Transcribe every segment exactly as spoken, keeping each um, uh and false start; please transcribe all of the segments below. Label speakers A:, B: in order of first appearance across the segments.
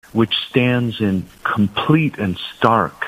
A: which stands in complete and stark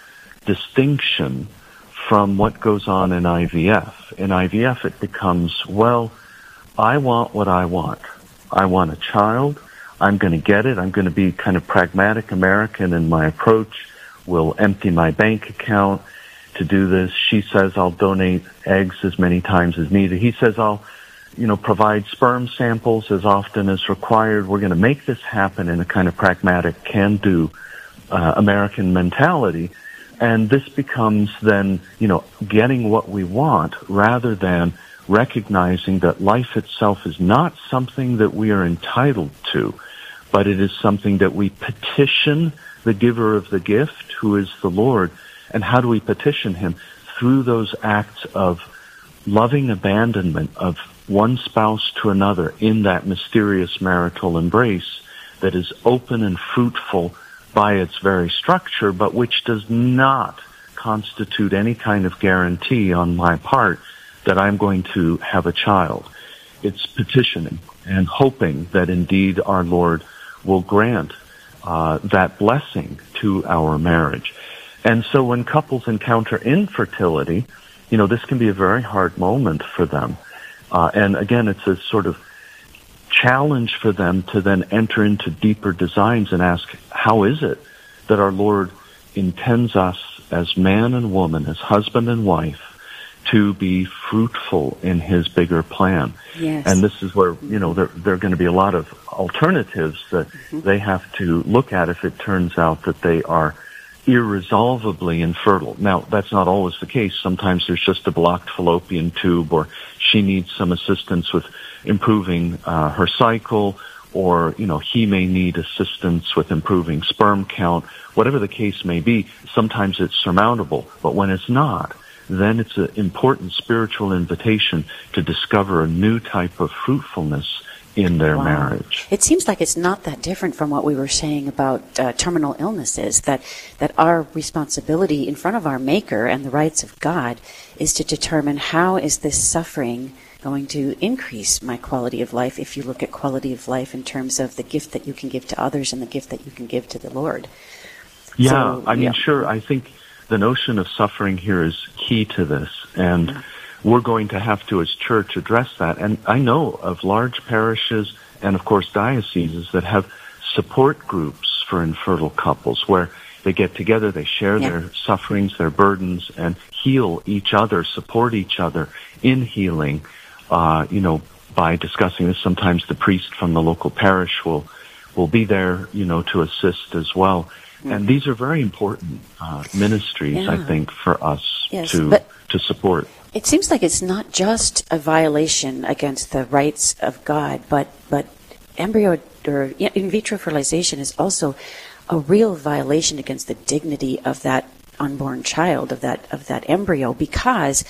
A: distinction from what goes on in I V F. In I V F, it becomes, well, I want what I want. I want a child. I'm going to get it. I'm going to be kind of pragmatic American in my approach. We'll empty my bank account to do this. She says I'll donate eggs as many times as needed. He says I'll, you know, provide sperm samples as often as required. We're going to make this happen in a kind of pragmatic, can-do uh, American mentality. And this becomes then, you know, getting what we want rather than recognizing that life itself is not something that we are entitled to, but it is something that we petition the giver of the gift, who is the Lord. And how do we petition him? Through those acts of loving abandonment of one spouse to another in that mysterious marital embrace that is open and fruitful by its very structure, but which does not constitute any kind of guarantee on my part that I'm going to have a child. It's petitioning and hoping that indeed our Lord will grant uh, that blessing to our marriage. And so when couples encounter infertility, you know, this can be a very hard moment for them. Uh, and again, it's a sort of challenge for them to then enter into deeper designs and ask, how is it that our Lord intends us as man and woman, as husband and wife, to be fruitful in his bigger plan?
B: Yes.
A: And this is where, you know, there, there are going to be a lot of alternatives that mm-hmm. they have to look at if it turns out that they are irresolvably infertile. Now, that's not always the case. Sometimes there's just a blocked fallopian tube, or she needs some assistance with improving uh, her cycle, or, you know, he may need assistance with improving sperm count. Whatever the case may be, sometimes it's surmountable. But when it's not, then it's an important spiritual invitation to discover a new type of fruitfulness in their
B: wow.
A: marriage.
B: It seems like it's not that different from what we were saying about uh, terminal illnesses, that, that our responsibility in front of our Maker and the rights of God is to determine how is this suffering going to increase my quality of life, if you look at quality of life in terms of the gift that you can give to others and the gift that you can give to the Lord.
A: Yeah,
B: so,
A: I mean,
B: yeah.
A: sure, I think the notion of suffering here is key to this, and mm-hmm. we're going to have to, as church, address that. And I know of large parishes and, of course, dioceses that have support groups for infertile couples where they get together, they share yeah. their sufferings, their burdens, and heal each other, support each other in healing, uh, you know, by discussing this. Sometimes the priest from the local parish will, will be there, you know, to assist as well. Mm-hmm. And these are very important uh, ministries, yeah. I think, for us
B: yes,
A: to
B: but
A: to support.
B: It seems like it's not just a violation against the rights of God, but but embryo or in vitro fertilization is also a real violation against the dignity of that unborn child, of that of that embryo, because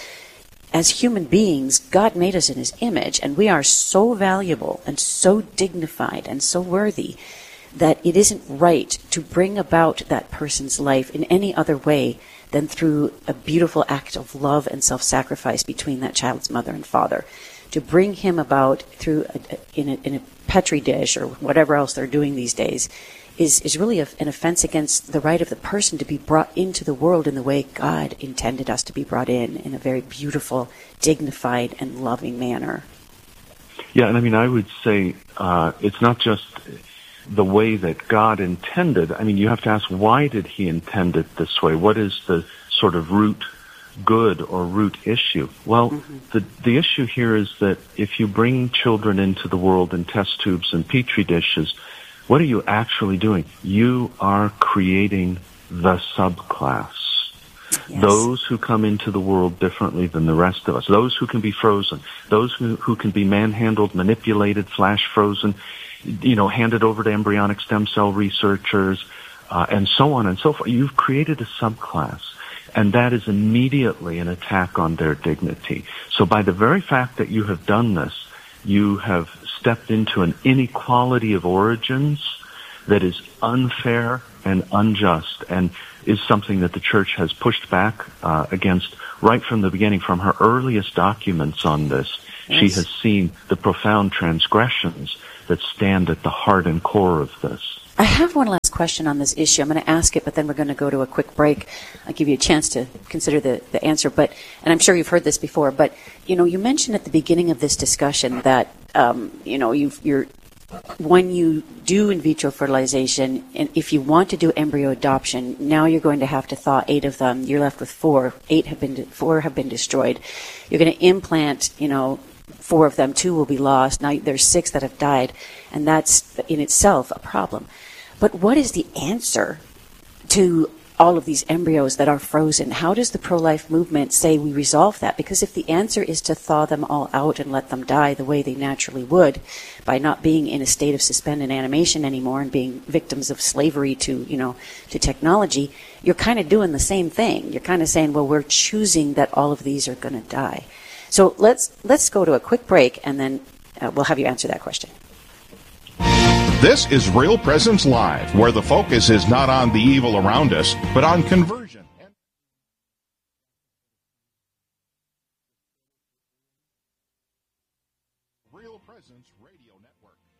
B: as human beings, God made us in his image, and we are so valuable and so dignified and so worthy that it isn't right to bring about that person's life in any other way than through a beautiful act of love and self-sacrifice between that child's mother and father. To bring him about through a, in, a, in a Petri dish or whatever else they're doing these days is, is really a, an offense against the right of the person to be brought into the world in the way God intended us to be brought in, in a very beautiful, dignified, and loving manner.
A: Yeah, and I mean, I would say uh, it's not just the way that God intended. I mean, you have to ask, why did he intend it this way? What is the sort of root good or root issue? Well, mm-hmm. the the issue here is that if you bring children into the world in test tubes and petri dishes, what are you actually doing? You are creating the subclass. Yes. Those who come into the world differently than the rest of us. Those who can be frozen. Those who, who can be manhandled, manipulated, flash frozen, you know, handed over to embryonic stem cell researchers, uh, and so on and so forth. You've created a subclass, and that is immediately an attack on their dignity. So by the very fact that you have done this, you have stepped into an inequality of origins that is unfair and unjust, and is something that the Church has pushed back uh, against right from the beginning. From her earliest documents on this, yes. she has seen the profound transgressions that stand at the heart and core of this.
B: I have one last question on this issue. I'm going to ask it, but then we're going to go to a quick break. I'll give you a chance to consider the, the answer. But, and I'm sure you've heard this before, but, you know, you mentioned at the beginning of this discussion that, um, you know, you've, you're, when you do in vitro fertilization, and if you want to do embryo adoption, now you're going to have to thaw eight of them. You're left with four. Eight have been, four have been destroyed. You're going to implant, you know, four of them. Two will be lost. Now there's six that have died, and that's in itself a problem. But what is the answer to all of these embryos that are frozen? How does the pro-life movement say we resolve that? Because if the answer is to thaw them all out and let them die the way they naturally would, by not being in a state of suspended animation anymore and being victims of slavery to, you know, to technology, you're kind of doing the same thing. You're kind of saying, well, we're choosing that all of these are going to die. So let's let's go to a quick break, and then uh, we'll have you answer that question.
C: This is Real Presence Live, where the focus is not on the evil around us, but on conversion. Real Presence Radio Network.